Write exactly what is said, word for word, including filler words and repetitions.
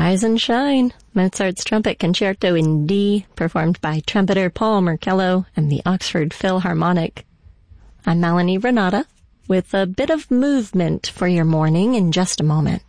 Rise and Shine, Mozart's Trumpet Concerto in D, performed by trumpeter Paul Merkello and the Oxford Philharmonic. I'm Melanie Renata, with a bit of movement for your morning in just a moment.